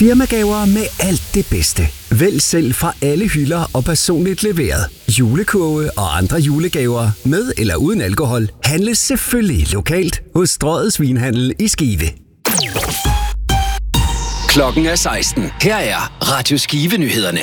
Firmagaver med alt det bedste. Vælg selv fra alle hylder og personligt leveret. Julekurve og andre julegaver med eller uden alkohol handles selvfølgelig lokalt hos Strøget Svinhandel i Skive. Klokken er 16. Her er Radio Skive-nyhederne.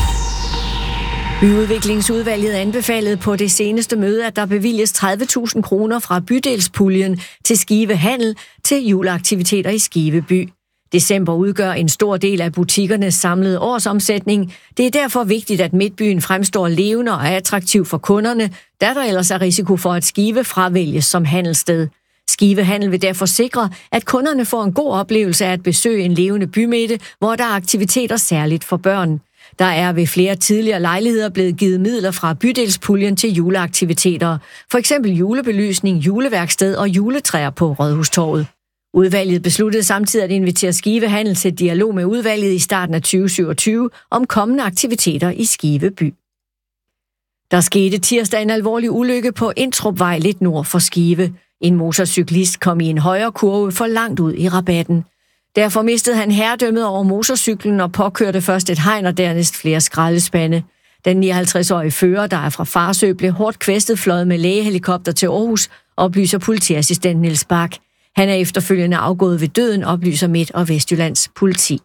Byudviklingsudvalget anbefalede på det seneste møde, at der bevilges 30.000 kroner fra bydelspuljen til Skive Handel til juleaktiviteter i Skive by. December udgør en stor del af butikkernes samlede årsomsætning. Det er derfor vigtigt, at Midtbyen fremstår levende og attraktiv for kunderne, da der ellers er risiko for, at Skive fravælges som handelssted. Skive Handel vil derfor sikre, at kunderne får en god oplevelse af at besøge en levende bymidte, hvor der er aktiviteter særligt for børn. Der er ved flere tidligere lejligheder blevet givet midler fra bydelspuljen til juleaktiviteter, for eksempel julebelysning, juleværksted og juletræer på Rådhustorvet. Udvalget besluttede samtidig at invitere Skive Handel til dialog med udvalget i starten af 2027 om kommende aktiviteter i Skive by. Der skete tirsdag en alvorlig ulykke på Intrupvej lidt nord for Skive. En motorcyklist kom i en højre kurve for langt ud i rabatten. Derfor mistede han herredømmet over motorcyklen og påkørte først et hegn og dernæst flere skraldespande. Den 59-årige fører, der er fra Farsø, blev hårdt kvæstet fløjet med lægehelikopter til Aarhus, oplyser politiassistent Niels Bak. Han er efterfølgende afgået ved døden, oplyser Midt- og Vestjyllands politi.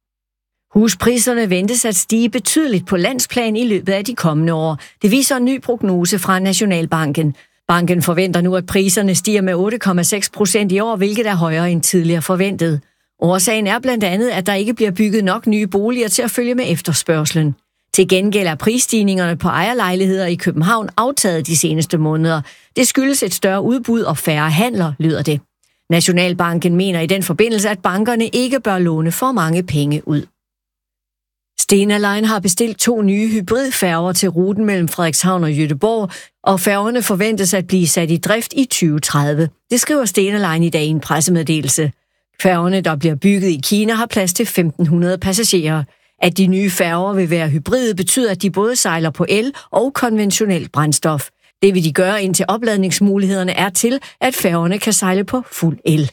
Huspriserne ventes at stige betydeligt på landsplan i løbet af de kommende år. Det viser en ny prognose fra Nationalbanken. Banken forventer nu, at priserne stiger med 8,6% i år, hvilket er højere end tidligere forventet. Årsagen er blandt andet, at der ikke bliver bygget nok nye boliger til at følge med efterspørgslen. Til gengæld er prisstigningerne på ejerlejligheder i København aftaget de seneste måneder. Det skyldes et større udbud og færre handler, lyder det. Nationalbanken mener i den forbindelse, at bankerne ikke bør låne for mange penge ud. Stena Line har bestilt 2 nye hybridfærger til ruten mellem Frederikshavn og Gøteborg, og færgerne forventes at blive sat i drift i 2030. Det skriver Stena Line i dag i en pressemeddelelse. Færgerne, der bliver bygget i Kina, har plads til 1.500 passagerer. At de nye færger vil være hybride, betyder, at de både sejler på el og konventionelt brændstof. Det vil de gøre, indtil opladningsmulighederne er til, at færgerne kan sejle på fuld el.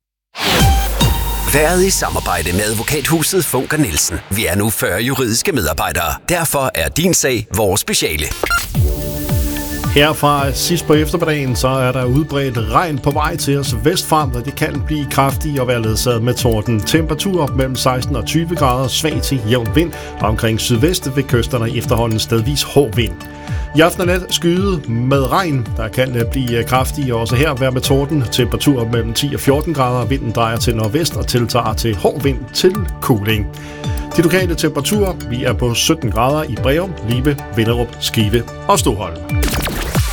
Været i samarbejde med advokathuset Funker Nielsen. Vi er nu 40 juridiske medarbejdere. Derfor er din sag vores speciale. Herfra sidst på eftermiddagen, så er der udbredt regn på vej til os vestfra, og det kan blive kraftigt og være ledsaget med torden. Temperatur op mellem 16 og 20 grader, svag til jævn vind, og omkring sydvest ved kysterne efterhånden stedvis hård vind. I aften og nat skyet med regn, der kan blive kraftig og også her være med torden. Temperatur mellem 10 og 14 grader, vinden drejer til nordvest og tiltager til hård vind til kuling. De lokale temperaturer, vi er på 17 grader i Breum, Libe, Vinderup, Skive og Stoholm.